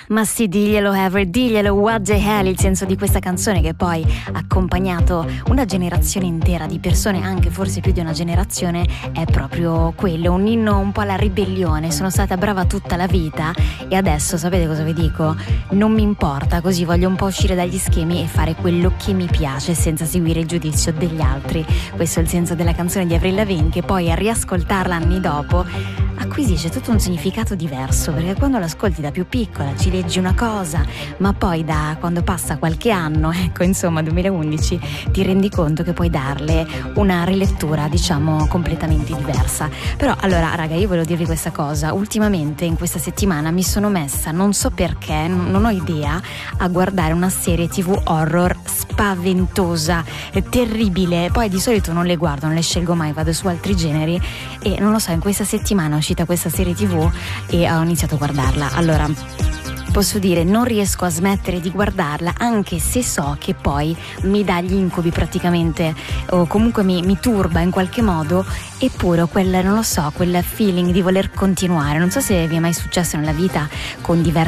Ma sì, diglielo Ever, diglielo, what the hell, il senso di questa canzone che poi ha accompagnato una generazione intera di persone, anche forse più di una generazione, è proprio quello, un inno un po' alla ribellione. Sono stata brava tutta la vita e adesso sapete cosa vi dico? Non mi importa, così voglio un po' uscire dagli schemi e fare quello che mi piace senza seguire il giudizio degli altri. Questo è il senso della canzone di Avril Lavigne, che poi a riascoltarla anni dopo acquisisce tutto un significato diverso, perché quando l'ascolti da più piccola ci leggi una cosa, ma poi da quando passa qualche anno, ecco insomma 2011, ti rendi conto che puoi darle una rilettura diciamo completamente diversa. Però allora raga, io volevo dirvi questa cosa: ultimamente in questa settimana mi sono messa, non so perché, non ho idea, a guardare una serie TV horror spaventosa, terribile. Poi di solito non le guardo, non le scelgo mai, vado su altri generi e non lo so, in questa settimana è uscita questa serie TV e ho iniziato a guardarla. Allora posso dire, non riesco a smettere di guardarla, anche se so che poi mi dà gli incubi praticamente, o comunque mi turba in qualche modo, eppure ho quel, non lo so, quel feeling di voler continuare. Non so se vi è mai successo nella vita con diverse